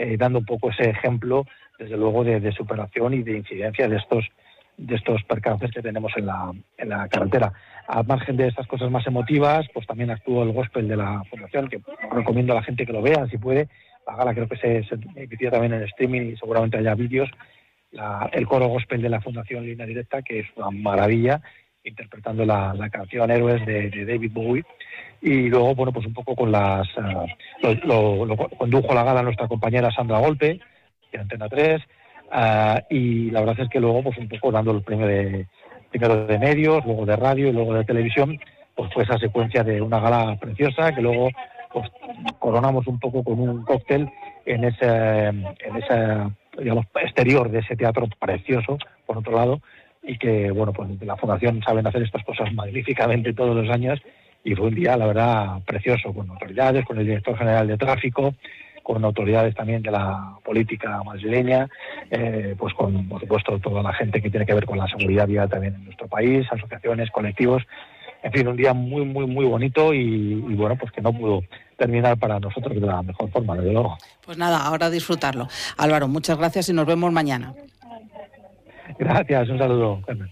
dando un poco ese ejemplo, desde luego, de superación y de incidencia de estos percances que tenemos en la carretera. Al margen de estas cosas más emotivas, pues también actuó el gospel de la Fundación, que recomiendo a la gente que lo vea, si puede. La gala creo que se emitía también en streaming y seguramente haya vídeos. El coro gospel de la Fundación Línea Directa, que es una maravilla, interpretando la canción Héroes de David Bowie. Y luego, bueno, pues un poco con lo condujo la gala nuestra compañera Sandra Golpe, de Antena 3, y la verdad es que luego, pues un poco dando el premio primero de medios, luego de radio y luego de televisión, pues fue esa secuencia de una gala preciosa que luego pues coronamos un poco con un cóctel en ese digamos, exterior de ese teatro precioso, por otro lado, y que, bueno, pues la Fundación saben hacer estas cosas magníficamente todos los años, y fue un día, la verdad, precioso, con autoridades, con el director general de tráfico, con autoridades también de la política madrileña, pues con, por supuesto, toda la gente que tiene que ver con la seguridad vial también en nuestro país, asociaciones, colectivos. En fin, un día muy, muy, muy bonito y bueno, pues que no pudo terminar para nosotros de la mejor forma, desde luego. Pues nada, ahora a disfrutarlo. Álvaro, muchas gracias y nos vemos mañana. Gracias, un saludo, Carmen.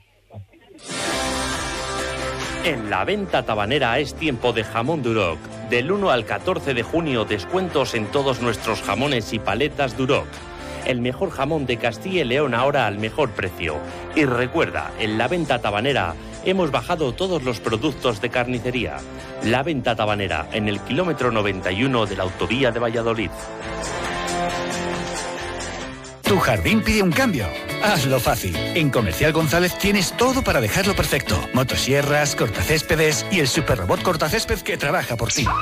En la venta tabanera es tiempo de jamón Duroc. Del 1 al 14 de junio, descuentos en todos nuestros jamones y paletas Duroc. El mejor jamón de Castilla y León ahora al mejor precio. Y recuerda, en la venta tabanera hemos bajado todos los productos de carnicería. La venta tabanera, en el kilómetro 91 de la autovía de Valladolid. Tu jardín pide un cambio. Hazlo fácil. En Comercial González tienes todo para dejarlo perfecto. Motosierras, cortacéspedes y el superrobot cortacésped que trabaja por ti.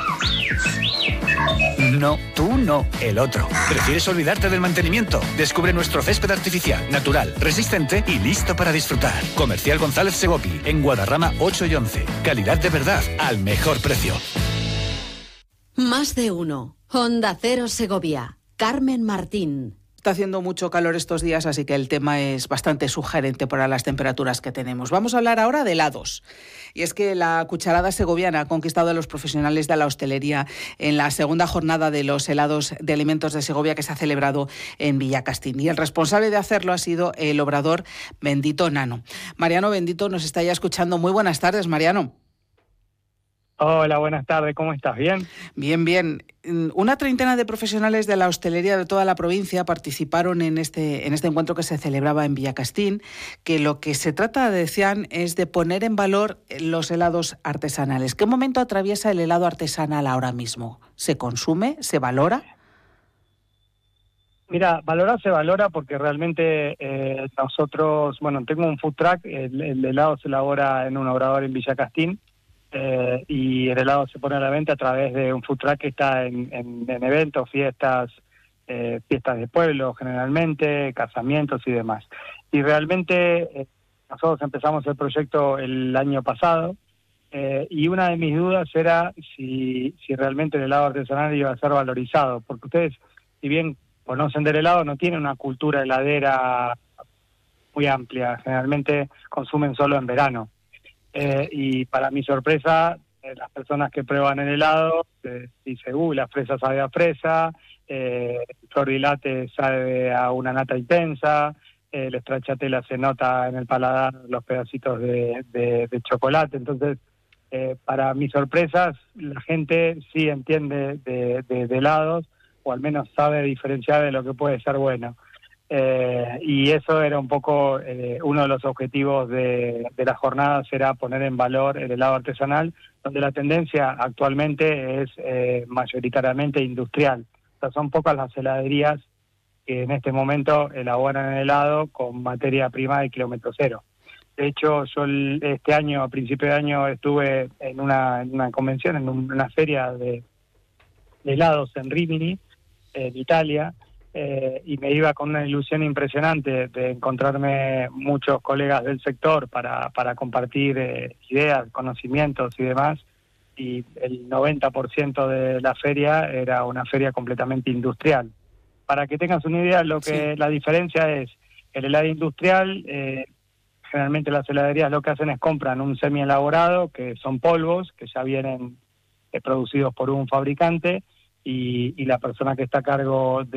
No, tú no, el otro. ¿Prefieres olvidarte del mantenimiento? Descubre nuestro césped artificial, natural, resistente y listo para disfrutar. Comercial González Segopi, en Guadarrama 8 y 11. Calidad de verdad, al mejor precio. Más de uno. Honda Cero Segovia. Carmen Martín. Está haciendo mucho calor estos días, así que el tema es bastante sugerente para las temperaturas que tenemos. Vamos a hablar ahora de helados. Y es que la cucharada segoviana ha conquistado a los profesionales de la hostelería en la segunda jornada de los helados de alimentos de Segovia que se ha celebrado en Villacastín. Y el responsable de hacerlo ha sido el obrador Bendito Nano. Mariano Bendito nos está ya escuchando. Muy buenas tardes, Mariano. Hola, buenas tardes, ¿cómo estás? ¿Bien? Bien, bien. Una treintena de profesionales de la hostelería de toda la provincia participaron en este encuentro que se celebraba en Villacastín, que lo que se trata, decían, es de poner en valor los helados artesanales. ¿Qué momento atraviesa el helado artesanal ahora mismo? ¿Se consume? ¿Se valora? Mira, valorar se valora porque realmente nosotros, bueno, tengo un food truck, el helado se elabora en un obrador en Villacastín, y el helado se pone a la venta a través de un food truck que está en eventos, fiestas de pueblo generalmente, casamientos y demás. Y realmente nosotros empezamos el proyecto el año pasado, y una de mis dudas era si realmente el helado artesanal iba a ser valorizado, porque ustedes, si bien conocen del helado, no tienen una cultura heladera muy amplia, generalmente consumen solo en verano. Y para mi sorpresa, las personas que prueban el helado dicen, la fresa sabe a fresa, el flor sabe a una nata intensa, el stracciatella se nota en el paladar los pedacitos de chocolate. Entonces, para mis sorpresas, la gente sí entiende de helados, o al menos sabe diferenciar de lo que puede ser bueno. Y eso era un poco uno de los objetivos de la jornada, será poner en valor el helado artesanal, donde la tendencia actualmente es mayoritariamente industrial. O sea, son pocas las heladerías que en este momento elaboran el helado con materia prima de kilómetro cero. De hecho, yo este año, a principio de año, estuve en una convención, en una feria de helados en Rimini, en Italia, y me iba con una ilusión impresionante de encontrarme muchos colegas del sector para compartir ideas, conocimientos y demás, y el 90% de la feria era una feria completamente industrial. Para que tengas una idea, la diferencia es el helado industrial, generalmente las heladerías lo que hacen es compran un semi-elaborado, que son polvos, que ya vienen producidos por un fabricante, y la persona que está a cargo de